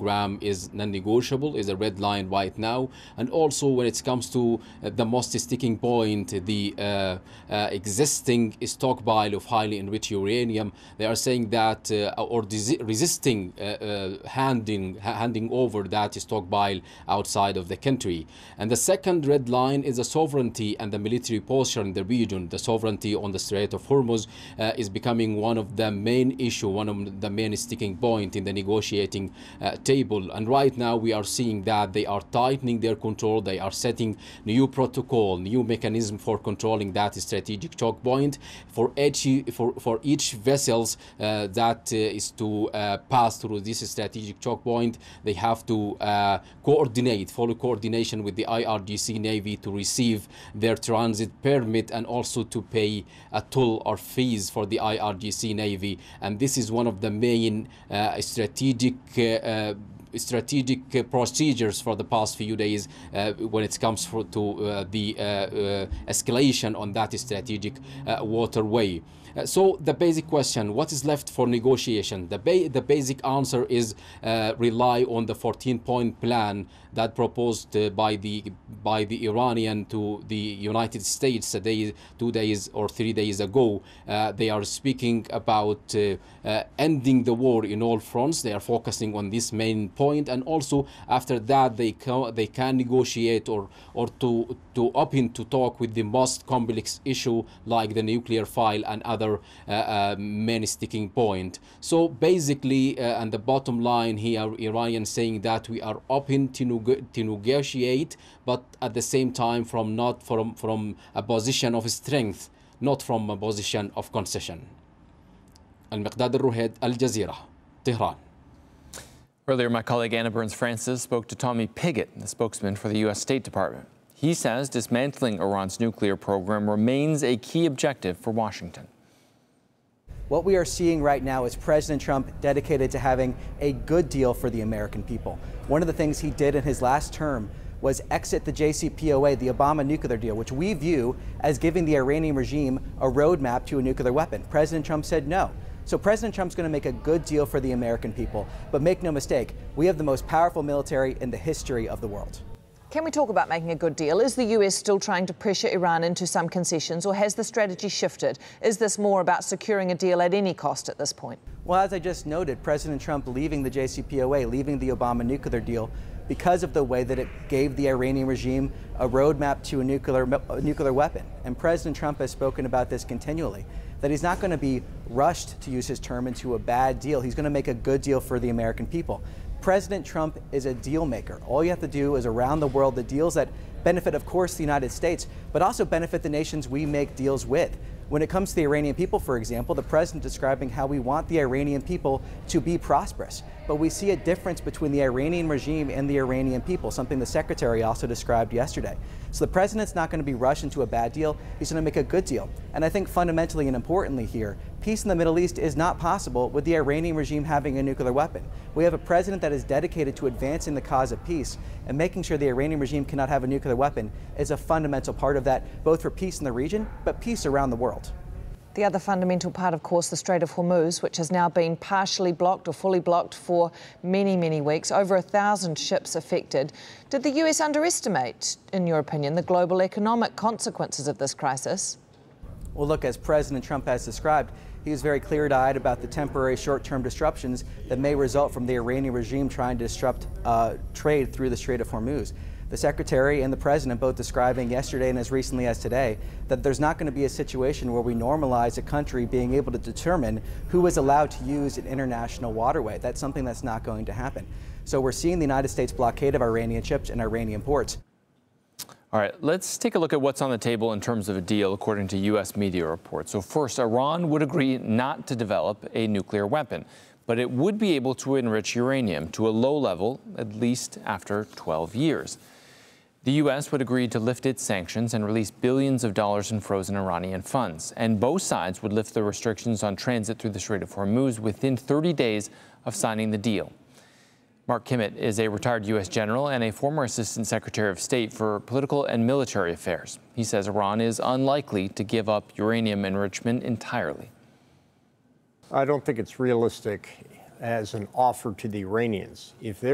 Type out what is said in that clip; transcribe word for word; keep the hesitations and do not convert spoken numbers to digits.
program is non-negotiable, is a red line right now. And also when it comes to uh, the most sticking point, the uh, uh, existing stockpile of highly enriched uranium, they are saying that uh, or resisting uh, uh, handing handing over that stockpile outside of the country. And the second red line is the sovereignty and the military posture in the region. The sovereignty on the Strait of Hormuz uh, is becoming one of the main issue, one of the main sticking point in the negotiating uh, table. And right now we are seeing that they are tightening their control. They are setting new protocol, new mechanism for controlling that strategic choke point for each for for each vessels uh, that uh, is to uh, pass through this strategic choke point. They have to uh, coordinate, follow coordination with the I R G C Navy to receive their transit permit and also to pay a toll or fees for the I R G C Navy. And this is one of the main uh, strategic uh, uh, strategic uh, procedures for the past few days uh, when it comes for, to uh, the uh, uh, escalation on that strategic uh, waterway. Uh, so the basic question, what is left for negotiation? The, ba the basic answer is uh, rely on the fourteen point plan that proposed uh, by the by the Iranian to the United States a day, two days or three days ago. Uh, they are speaking about uh, uh, ending the war in all fronts. They are focusing on this main point, and also after that they can they can negotiate or or to to open to talk with the most complex issue like the nuclear file and other uh, uh, main sticking point. So basically, uh, and the bottom line here, Iranian saying that we are open to negotiate to negotiate, but at the same time from not from from a position of strength, not from a position of concession. المقداد الروهيد, Al Jazeera, Tehran. Earlier, my colleague Anna Burns-Francis spoke to Tommy Pigott, the spokesman for the U S State Department. He says dismantling Iran's nuclear program remains a key objective for Washington. What we are seeing right now is President Trump dedicated to having a good deal for the American people. One of the things he did in his last term was exit the J C P O A, the Obama nuclear deal, which we view as giving the Iranian regime a roadmap to a nuclear weapon. President Trump said no. So President Trump's going to make a good deal for the American people. But make no mistake, we have the most powerful military in the history of the world. Can we talk about making a good deal? Is the U S still trying to pressure Iran into some concessions, or has the strategy shifted? Is this more about securing a deal at any cost at this point? Well, as I just noted, President Trump leaving the J C P O A, leaving the Obama nuclear deal, because of the way that it gave the Iranian regime a roadmap to a nuclear, a nuclear weapon. And President Trump has spoken about this continually, that he's not going to be rushed, to use his term, into a bad deal. He's going to make a good deal for the American people. President Trump is a deal maker. All you have to do is around the world the deals that benefit, of course, the United States, but also benefit the nations we make deals with. When it comes to the Iranian people, for example, the president describing how we want the Iranian people to be prosperous. But we see a difference between the Iranian regime and the Iranian people, something the secretary also described yesterday. So the president's not going to be rushed into a bad deal. He's going to make a good deal. And I think fundamentally and importantly here, peace in the Middle East is not possible with the Iranian regime having a nuclear weapon. We have a president that is dedicated to advancing the cause of peace, and making sure the Iranian regime cannot have a nuclear weapon is a fundamental part of that, both for peace in the region, but peace around the world. The other fundamental part, of course, the Strait of Hormuz, which has now been partially blocked or fully blocked for many, many weeks, over a thousand ships affected. Did the U S underestimate, in your opinion, the global economic consequences of this crisis? Well, look, as President Trump has described, he was very clear-eyed about the temporary short-term disruptions that may result from the Iranian regime trying to disrupt uh, trade through the Strait of Hormuz. The Secretary and the President both describing yesterday and as recently as today that there's not going to be a situation where we normalize a country being able to determine who is allowed to use an international waterway. That's something that's not going to happen. So we're seeing the United States blockade of Iranian ships and Iranian ports. All right, let's take a look at what's on the table in terms of a deal, according to U S media reports. So first, Iran would agree not to develop a nuclear weapon, but it would be able to enrich uranium to a low level, at least after twelve years. The U S would agree to lift its sanctions and release billions of dollars in frozen Iranian funds. And both sides would lift the restrictions on transit through the Strait of Hormuz within thirty days of signing the deal. Mark Kimmitt is a retired U S general and a former Assistant Secretary of State for Political and Military Affairs. He says Iran is unlikely to give up uranium enrichment entirely. I don't think it's realistic as an offer to the Iranians. If they're